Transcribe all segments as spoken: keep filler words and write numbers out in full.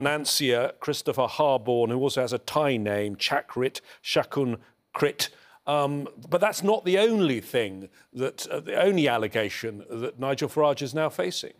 financier Christopher Harborne, who also has a Thai name, Chakrit Shakun Krit. Um, but that's not the only thing, that uh, the only allegation that Nigel Farage is now facing.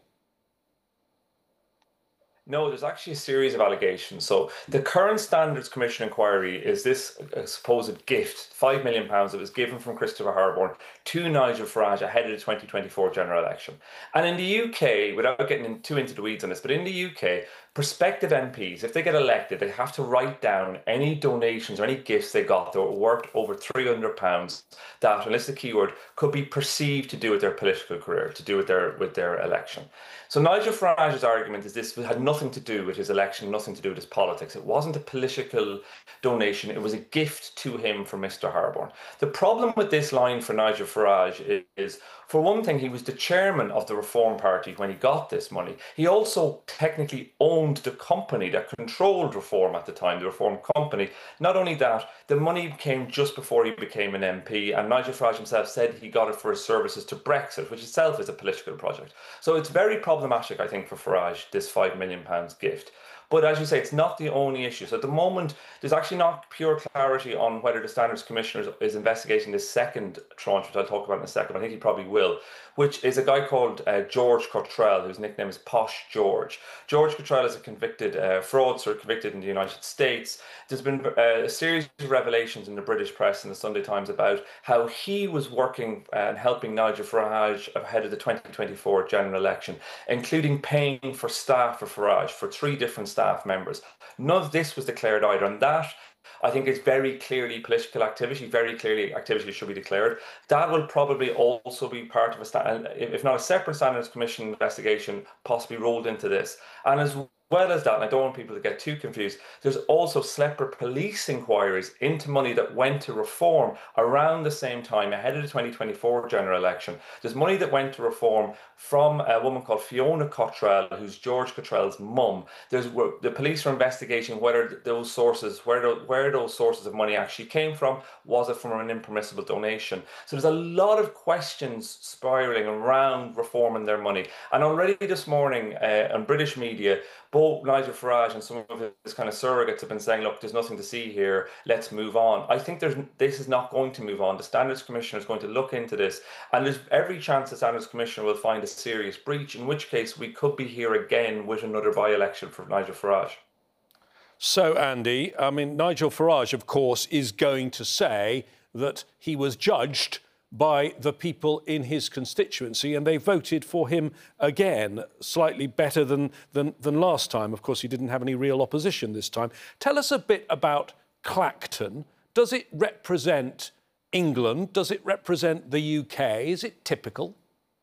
No, there's actually a series of allegations. So the current Standards Commission inquiry is this uh, supposed gift, five million pounds that was given from Christopher Harborne to Nigel Farage ahead of the twenty twenty-four general election. And in the U K, without getting in too into the weeds on this, but in the U K, prospective M Ps, if they get elected, they have to write down any donations or any gifts they got that were worth over three hundred pounds that, and this is the key word, could be perceived to do with their political career, to do with their with their election. So Nigel Farage's argument is this had nothing to do with his election, nothing to do with his politics. It wasn't a political donation, it was a gift to him from Mister Harborne. The problem with this line for Nigel Farage is, is, for one thing, he was the chairman of the Reform Party when he got this money. He also technically owned the company that controlled Reform at the time, the Reform Company. Not only that, the money came just before he became an M P, and Nigel Farage himself said he got it for his services to Brexit, which itself is a political project. So it's very problematic, I think, for Farage, this five million pounds gift. But as you say, it's not the only issue. So at the moment, there's actually not pure clarity on whether the Standards Commissioner is investigating this second tranche, which I'll talk about in a second. I think he probably will, which is a guy called uh, George Cottrell, whose nickname is Posh George. George Cottrell is a convicted uh, fraudster, convicted in the United States. There's been uh, a series of revelations in the British press and the Sunday Times about how he was working uh, and helping Nigel Farage ahead of the twenty twenty-four general election, including paying for staff for Farage, for three different staff. staff members. None of this was declared either, and that, I think, is very clearly political activity, very clearly activity that should be declared. That will probably also be part of a, if not a separate Standards Commission investigation, possibly rolled into this. And as well as that, and I don't want people to get too confused, there's also separate police inquiries into money that went to Reform around the same time, ahead of the twenty twenty-four general election. There's money that went to Reform from a woman called Fiona Cottrell, who's George Cottrell's mum. There's the police are investigating whether those sources, where, the, where those sources of money actually came from. Was it from an impermissible donation? So there's a lot of questions spiraling around Reform and their money. And already this morning uh, on British media, both Nigel Farage and some of his kind of surrogates have been saying, look, there's nothing to see here, let's move on. I think there's this is not going to move on. The Standards Commissioner is going to look into this, and there's every chance the Standards Commissioner will find a serious breach, in which case we could be here again with another by-election for Nigel Farage. So, Andy, I mean, Nigel Farage, of course, is going to say that he was judged by the people in his constituency, and they voted for him again, slightly better than, than, than last time. Of course, he didn't have any real opposition this time. Tell us a bit about Clacton. Does it represent England? Does it represent the U K? Is it typical?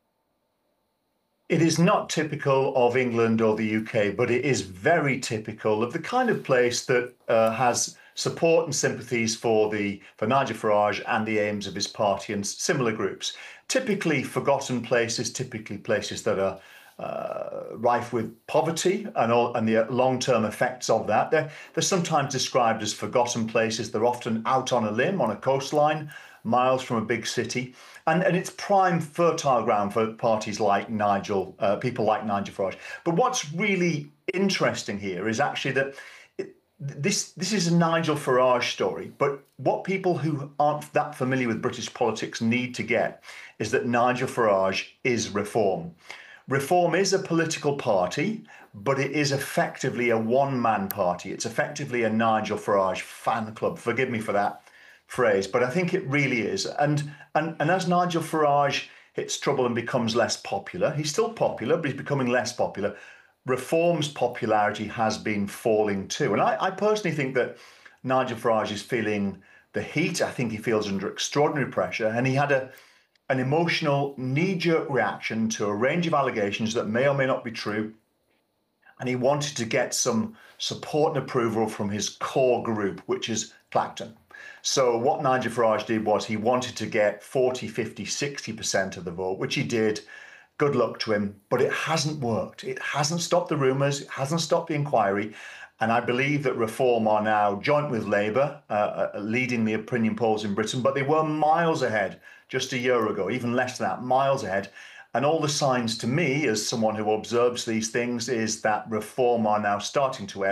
It is not typical of England or the U K, but it is very typical of the kind of place that uh, has support and sympathies for the for Nigel Farage and the aims of his party and similar groups. Typically forgotten places, typically places that are uh, rife with poverty and all, and the long-term effects of that. They're, they're sometimes described as forgotten places. They're often out on a limb, on a coastline, miles from a big city. And, and it's prime fertile ground for parties like Nigel, uh, people like Nigel Farage. But what's really interesting here is actually that This this is a Nigel Farage story, but what people who aren't that familiar with British politics need to get is that Nigel Farage is Reform. Reform is a political party, but it is effectively a one-man party. It's effectively a Nigel Farage fan club. Forgive me for that phrase, but I think it really is. And and and as Nigel Farage hits trouble and becomes less popular, he's still popular, but he's becoming less popular. Reform's popularity has been falling too. And I, I personally think that Nigel Farage is feeling the heat. I think he feels under extraordinary pressure. And he had a an emotional knee-jerk reaction to a range of allegations that may or may not be true. And he wanted to get some support and approval from his core group, which is Clacton. So what Nigel Farage did was he wanted to get forty, fifty, sixty percent of the vote, which he did. Good luck to him, but it hasn't worked. It hasn't stopped the rumours, it hasn't stopped the inquiry, and I believe that Reform are now joint with Labour, uh, uh, leading the opinion polls in Britain, but they were miles ahead just a year ago, even less than that, miles ahead. And all the signs to me, as someone who observes these things, is that Reform are now starting to